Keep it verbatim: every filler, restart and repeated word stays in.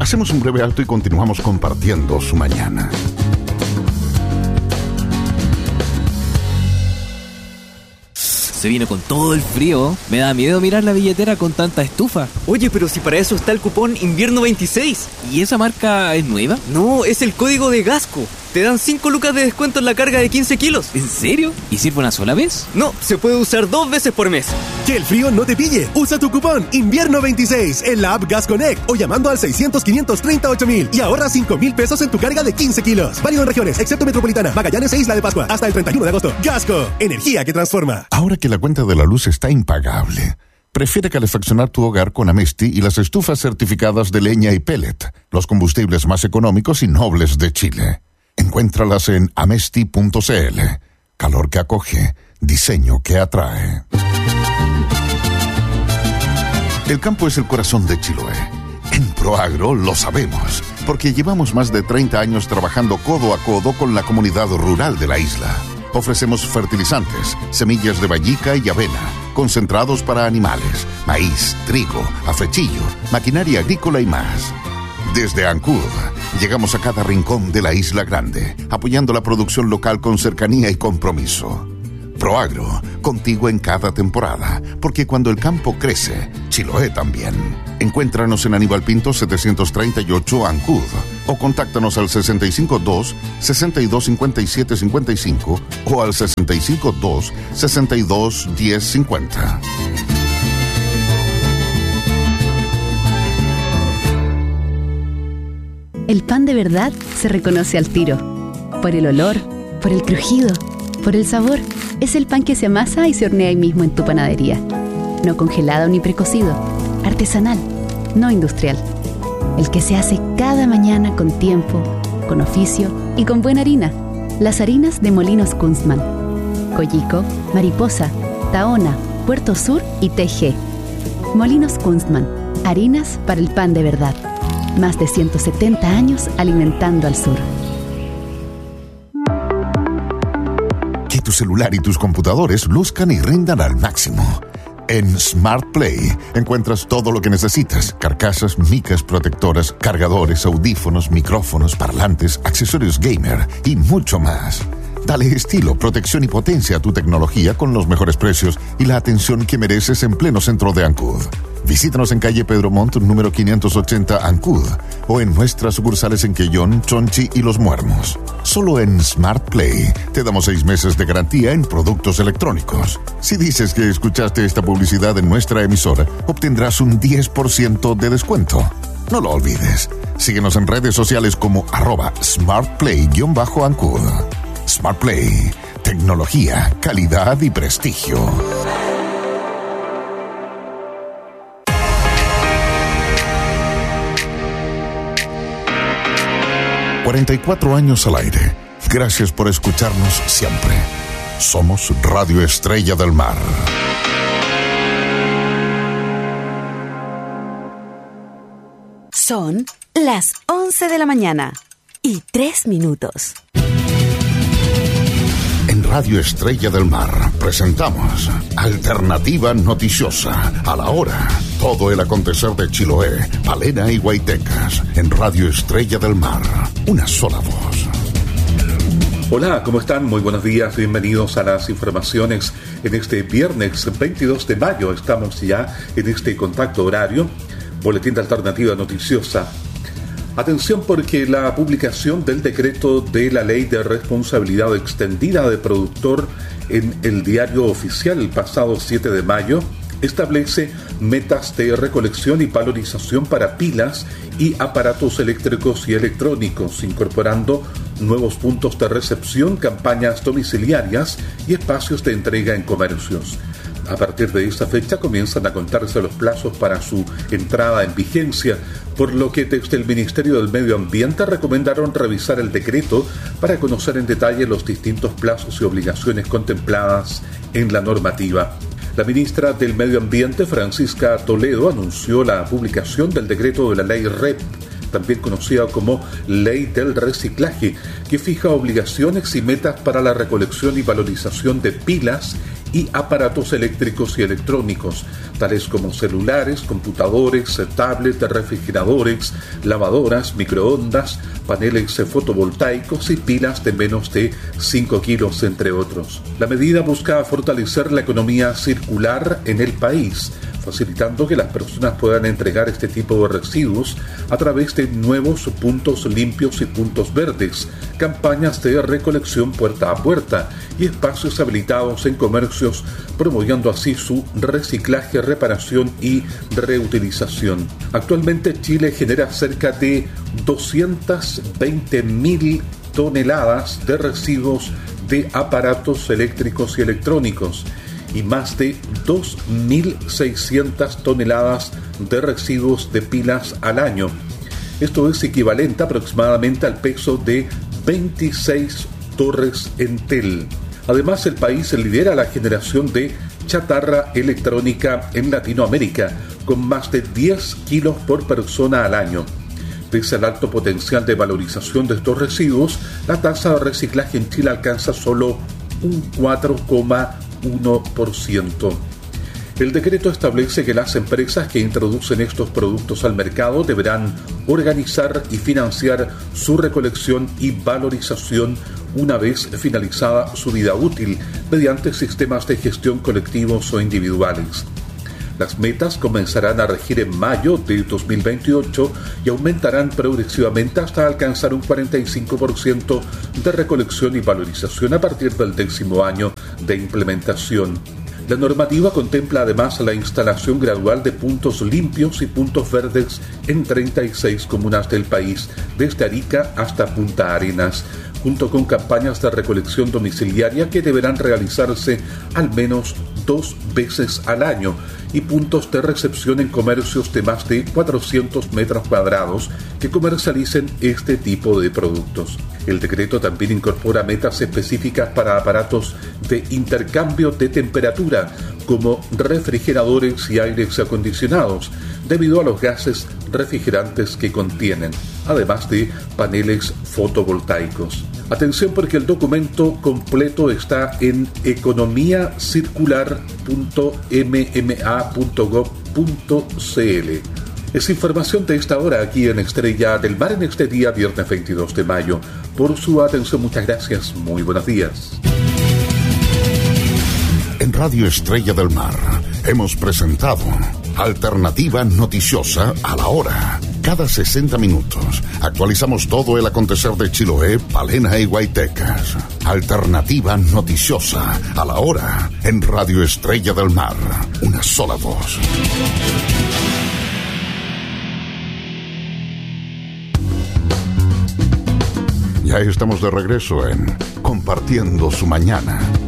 Hacemos un breve alto y continuamos compartiendo su mañana. Se vino con todo el frío. Me da miedo mirar la billetera con tanta estufa. Oye, pero si para eso está el cupón Invierno veintiséis. ¿Y esa marca es nueva? No, es el código de Gasco. Te dan cinco lucas de descuento en la carga de quince kilos. ¿En serio? ¿Y sirve una sola vez? No, se puede usar dos veces por mes. Que el frío no te pille. Usa tu cupón Invierno veintiséis en la app Gas Connect o llamando al seiscientos, quinientos treinta, ocho mil y ahorra cinco mil pesos en tu carga de quince kilos. Válido en regiones, excepto Metropolitana, Magallanes e Isla de Pascua. Hasta el treinta y uno de agosto. Gasco, energía que transforma. Ahora que la cuenta de la luz está impagable, prefiere calefaccionar tu hogar con Amesti y las estufas certificadas de leña y pellet, los combustibles más económicos y nobles de Chile. Encuéntralas en amesti punto c l. Calor que acoge, diseño que atrae. El campo es el corazón de Chiloé. En Proagro lo sabemos, porque llevamos más de treinta años trabajando codo a codo con la comunidad rural de la isla. Ofrecemos fertilizantes, semillas de vallica y avena, concentrados para animales, maíz, trigo, afrechillo, maquinaria agrícola y más. Desde Ancud, llegamos a cada rincón de la Isla Grande, apoyando la producción local con cercanía y compromiso. Proagro, contigo en cada temporada, porque cuando el campo crece, Chiloé también. Encuéntranos en Aníbal Pinto setecientos treinta y ocho Ancud o contáctanos al sesenta y cinco dos, sesenta y dos cincuenta y siete cincuenta y cinco o al sesenta y cinco dos, sesenta y dos diez cincuenta. El pan de verdad se reconoce al tiro. Por el olor, por el crujido, por el sabor. Es el pan que se amasa y se hornea ahí mismo en tu panadería. No congelado ni precocido. Artesanal, no industrial. El que se hace cada mañana con tiempo, con oficio y con buena harina. Las harinas de Molinos Kunstmann. Coyico, Mariposa, Tahona, Puerto Sur y T G. Molinos Kunstmann. Harinas para el pan de verdad. Más de ciento setenta años alimentando al sur. Que tu celular y tus computadores luzcan y rindan al máximo. En Smart Play encuentras todo lo que necesitas: carcasas, micas protectoras, cargadores, audífonos, micrófonos, parlantes, accesorios gamer y mucho más. Dale estilo, protección y potencia a tu tecnología con los mejores precios y la atención que mereces en pleno centro de Ancud. Visítanos en calle Pedro Montt, número quinientos ochenta, Ancud, o en nuestras sucursales en Quellón, Chonchi y Los Muermos. Solo en Smart Play te damos seis meses de garantía en productos electrónicos. Si dices que escuchaste esta publicidad en nuestra emisora, obtendrás un diez por ciento de descuento. No lo olvides. Síguenos en redes sociales como arroba smartplay-ancud. Smart Play. Tecnología, calidad y prestigio. cuarenta y cuatro años al aire. Gracias por escucharnos siempre. Somos Radio Estrella del Mar. Son las once de la mañana y tres minutos. En Radio Estrella del Mar presentamos Alternativa Noticiosa. A la hora, todo el acontecer de Chiloé, Palena y Guaitecas. En Radio Estrella del Mar, una sola voz. Hola, ¿cómo están? Muy buenos días, bienvenidos a las informaciones en este viernes veintidós de mayo. Estamos ya en este contacto horario, Boletín de Alternativa Noticiosa. Atención, porque la publicación del decreto de la Ley de Responsabilidad Extendida de Productor en el Diario Oficial el pasado siete de mayo establece metas de recolección y valorización para pilas y aparatos eléctricos y electrónicos, incorporando nuevos puntos de recepción, campañas domiciliarias y espacios de entrega en comercios. A partir de esta fecha comienzan a contarse los plazos para su entrada en vigencia, por lo que desde el Ministerio del Medio Ambiente recomendaron revisar el decreto para conocer en detalle los distintos plazos y obligaciones contempladas en la normativa. La ministra del Medio Ambiente, Francisca Toledo, anunció la publicación del decreto de la Ley R E P también conocida como Ley del Reciclaje, que fija obligaciones y metas para la recolección y valorización de pilas y aparatos eléctricos y electrónicos, tales como celulares, computadores, tablets, refrigeradores, lavadoras, microondas, paneles fotovoltaicos y pilas de menos de cinco kilos, entre otros. La medida busca fortalecer la economía circular en el país, facilitando que las personas puedan entregar este tipo de residuos a través de nuevos puntos limpios y puntos verdes, campañas de recolección puerta a puerta y espacios habilitados en comercios, promoviendo así su reciclaje, reparación y reutilización. Actualmente Chile genera cerca de doscientas veinte mil toneladas de residuos de aparatos eléctricos y electrónicos y más de dos mil seiscientas toneladas de residuos de pilas al año. Esto es equivalente aproximadamente al peso de veintiséis torres Entel. Además, el país lidera la generación de chatarra electrónica en Latinoamérica, con más de diez kilos por persona al año. Pese al alto potencial de valorización de estos residuos, la tasa de reciclaje en Chile alcanza solo un cuatro coma uno por ciento. El decreto establece que las empresas que introducen estos productos al mercado deberán organizar y financiar su recolección y valorización una vez finalizada su vida útil, mediante sistemas de gestión colectivos o individuales. Las metas comenzarán a regir en mayo de dos mil veintiocho y aumentarán progresivamente hasta alcanzar un cuarenta y cinco por ciento de recolección y valorización a partir del décimo año de implementación. La normativa contempla además la instalación gradual de puntos limpios y puntos verdes en treinta y seis comunas del país, desde Arica hasta Punta Arenas, junto con campañas de recolección domiciliaria que deberán realizarse al menos dos veces al año y puntos de recepción en comercios de más de cuatrocientos metros cuadrados que comercialicen este tipo de productos. El decreto también incorpora metas específicas para aparatos de intercambio de temperatura, como refrigeradores y aires acondicionados, debido a los gases refrigerantes que contienen, además de paneles fotovoltaicos. Atención, porque el documento completo está en economía circular punto m m a punto gov punto c l. Es información de esta hora aquí en Estrella del Mar en este día, viernes veintidós de mayo. Por su atención, muchas gracias. Muy buenos días. En Radio Estrella del Mar hemos presentado Alternativa Noticiosa a la Hora. Cada sesenta minutos actualizamos todo el acontecer de Chiloé, Palena y Guaytecas. Alternativa Noticiosa a la Hora en Radio Estrella del Mar. Una sola voz. Ya estamos de regreso en Compartiendo su Mañana.